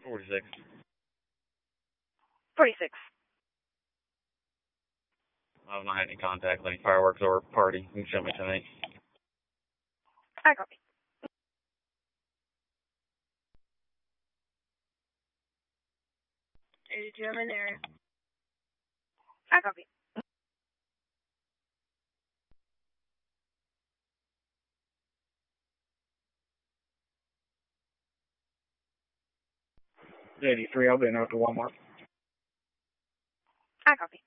46. 46. I've not had any contact with any fireworks or party. You can show me tonight. I copy. I'm in there. I copy. It's 83. I'll be in after Walmart. I copy.